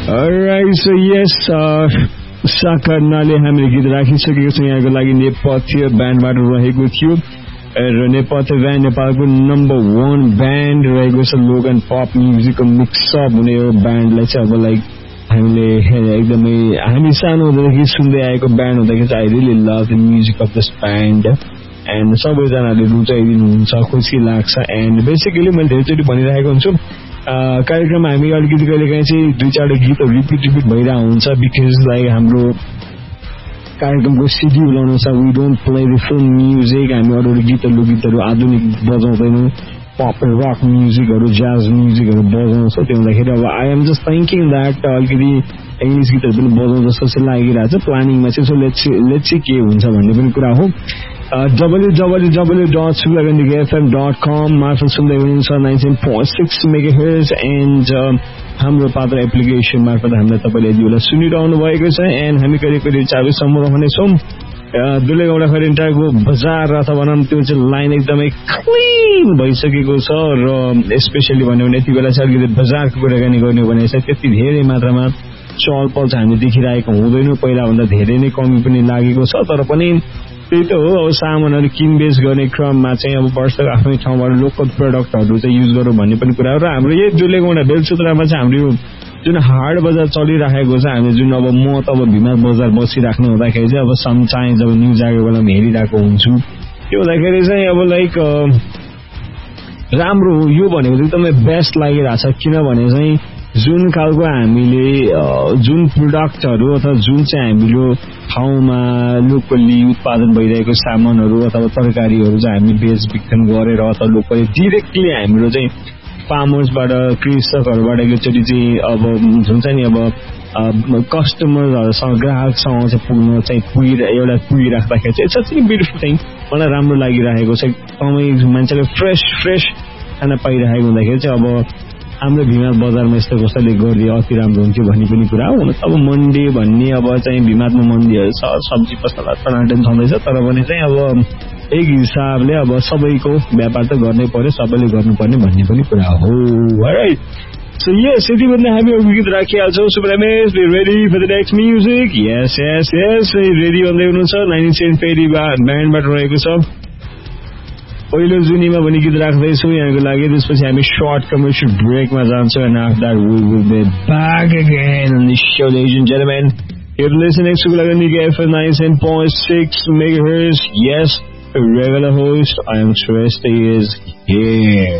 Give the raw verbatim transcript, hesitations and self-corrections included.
Alright, so yes, साकारनाले हामीले गीत राखिसकेको छौँ यहाँको लागि नेपथ्य ब्यान्डबाट रहेको थियो र नेपथ्य ब्यान्ड नेपालको नम्बर वान ब्यान्ड रहेको छ लोगन पप म्युजिकको मिक्सअप हुने यो ब्यान्डलाई चाहिँ अब लाइक हामीले एकदमै हामी सानो हुँदाखेरि सुन्दै आएको ब्यान्ड हुँदाखेरि चाहिँ I really love the music of this band and सबैजनाले रुचाइदिनुहुन्छ खुसी लाग्छ एन्ड बेसिकली मैले धेरैचोटि भनिरहेको हुन्छु कार्यक्रममा हामी अलिकति कहिलेकाहीँ चाहिँ दुई चारवटा गीतहरू रिपिट रिपिट भइरहेको हुन्छ बिकज लाइक हाम्रो कार्यक्रमको सिड्युल अनुसार we don't play the full music हामी अरू अरू गीतहरू गीतहरू आधुनिक बजाउँदैनौँ पप रक म्युजिकहरू ज्याज म्युजिकहरू बजाउँछौँ त्यो हुँदाखेरि अब I am just thinking that अलिकति इङ्ग्लिस गीतहरू पनि बजाउँ जस्तो चाहिँ लागिरहेको छ प्लानिङमा चाहिँ सो लेट्स लेट्स चाहिँ के हुन्छ भन्ने पनि कुरा हो W W W dot सुगरगण्डी FM dot कम मार्फत सुन्दै हुनुहुन्छ ninety point six mega hertz and हाम्रो पात्र एप्लिकेसन मार्फत हामीलाई तपाईँले यति बेला सुनिरहनु भएको छ एन्ड हामी करिब करिब चार बजीसम्म रहनेछौँ दुलेगौडा खरिन्टाको बजार अथवा भनौँ त्यो चाहिँ लाइन एकदमै क्लिन भइसकेको छ र स्पेसली भन्यो भने यति बेला चाहिँ अलिकति बजारको कुराकानी गर्ने भने चाहिँ त्यति धेरै मात्रामा चहल पहल चाहिँ हामी देखिरहेको हुँदैनौँ पहिलाभन्दा धेरै नै कमी पनि लागेको छ तर पनि त्यही त हो अब सामानहरू किनबेच गर्ने क्रममा चाहिँ अब वर्षको आफ्नै ठाउँबाट लोकल प्रडक्टहरू चाहिँ युज गरौँ भन्ने पनि कुरा हो र हाम्रो यही दुलेगौडा बेलसुत्रामा चाहिँ हाम्रो जुन हाट बजार चलिरहेको छ हामी जुन अब म त अब भिमा बजार बसिराख्नु हुँदाखेरि चाहिँ अब सम चाहिँ जब न्युज आएको बेलामा हेरिरहेको हुन्छु त्यो हुँदाखेरि चाहिँ अब लाइक राम्रो हो यो भनेको चाहिँ एकदमै बेस्ट लागिरहेछ किनभने चाहिँ जुन खालको हामीले जुन प्रोडक्टहरू अथवा जुन चाहिँ हाम्रो ठाउँमा लोकली उत्पादन भइरहेको सामानहरू अथवा तरकारीहरू चाहिँ हामी बेचबिखन गरेर अथवा लोकली डिरेक्टली हाम्रो चाहिँ फार्मर्सबाट कृषकहरूबाट एकचोटि चाहिँ अब हुन्छ नि अब कस्टमरहरूसँग ग्राहकसँग चाहिँ पुग्न चाहिँ पुगिर एउटा पुगिराख्दाखेरि चाहिँ इट्स अ ब्युटिफुल थिङ मलाई राम्रो लागिरहेको छ एकदमै मान्छेले फ्रेस फ्रेस खाना पाइरहेको हुँदाखेरि चाहिँ अब हाम्रो भिमाद बजारमा यस्तो कसैले गरिदिए अति राम्रो हुन्थ्यो भन्ने पनि कुरा हो हुन त अब मन्डी भन्ने अब चाहिँ भिमादमा मन्डीहरू छ सब्जी पसला टनाटन छँदैछ तर पनि चाहिँ अब एक हिसाबले अब सबैको व्यापार त गर्नै पर्यो सबैले गर्नुपर्ने भन्ने पनि कुरा हो राइट सो यस यति भन्दा हामी अघि गीत राखिहाल्छौँ super Ramesh be ready for the next music yes yes yes ready भन्दै हुनुहुन्छ नाइन्टी सेन्ट फेरि ब्यान्डबाट रहेको छ पहिलो जुनीमा पनि गीत राख्दैछौँ यहाँको लागि त्यसपछि हामी सर्ट कमर्सियल ब्रेकमा जान्छौँ and after that we will be back again on the show ladies and gentlemen you're listening to Sugargandhi F M ninety-seven point six megahertz. Yes, a regular host. I am Shrestha is here.